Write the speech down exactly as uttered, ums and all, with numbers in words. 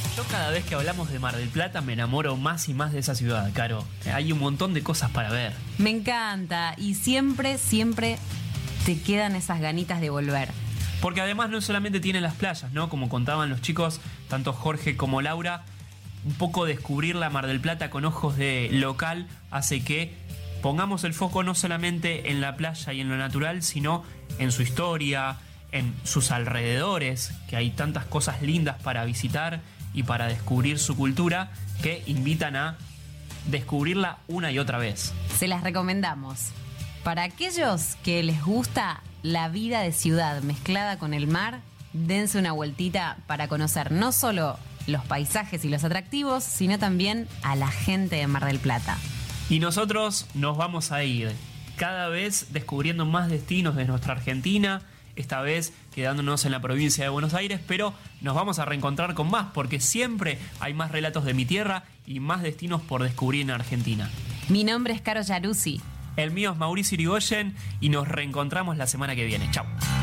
Yo cada vez que hablamos de Mar del Plata me enamoro más y más de esa ciudad, Caro. Hay un montón de cosas para ver. Me encanta y siempre, siempre te quedan esas ganitas de volver. Porque además no solamente tiene las playas, ¿no? Como contaban los chicos, tanto Jorge como Laura, un poco descubrir la Mar del Plata con ojos de local hace que pongamos el foco no solamente en la playa y en lo natural, sino en su historia, en sus alrededores, que hay tantas cosas lindas para visitar y para descubrir su cultura que invitan a descubrirla una y otra vez. Se las recomendamos. Para aquellos que les gusta la vida de ciudad mezclada con el mar, dense una vueltita para conocer no solo los paisajes y los atractivos, sino también a la gente de Mar del Plata. Y nosotros nos vamos a ir cada vez descubriendo más destinos de nuestra Argentina, esta vez quedándonos en la provincia de Buenos Aires, pero nos vamos a reencontrar con más, porque siempre hay más relatos de mi tierra y más destinos por descubrir en Argentina. Mi nombre es Caro Yaruzzi. El mío es Mauricio Irigoyen y nos reencontramos la semana que viene. Chau.